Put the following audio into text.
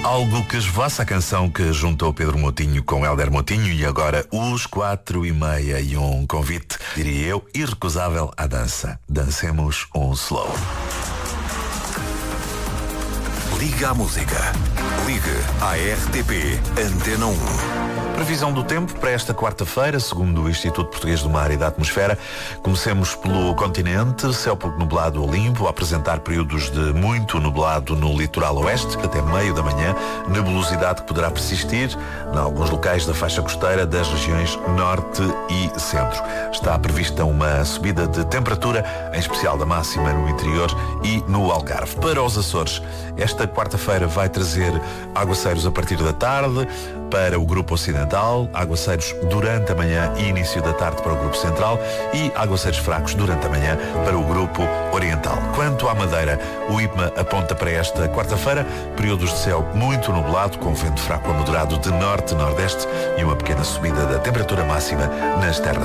Algo que esvoaça a canção que juntou Pedro Motinho com Hélder Motinho e agora os 4:30 e um convite, diria eu, irrecusável à dança. Dancemos um slow. Liga à música. Ligue à RTP Antena 1. Previsão do tempo para esta quarta-feira, segundo o Instituto Português do Mar e da Atmosfera. Comecemos pelo continente, céu pouco nublado ou limpo, a apresentar períodos de muito nublado no litoral oeste, até meio da manhã, nebulosidade que poderá persistir em alguns locais da faixa costeira das regiões norte e centro. Está prevista uma subida de temperatura, em especial da máxima no interior e no Algarve. Para os Açores, esta quarta-feira vai trazer aguaceiros a partir da tarde para o grupo ocidental, aguaceiros durante a manhã e início da tarde para o grupo central e aguaceiros fracos durante a manhã para o grupo oriental. Quanto à Madeira, o IPMA aponta para esta quarta-feira períodos de céu muito nublado, com vento fraco a moderado de norte-nordeste e uma pequena subida da temperatura máxima nas terras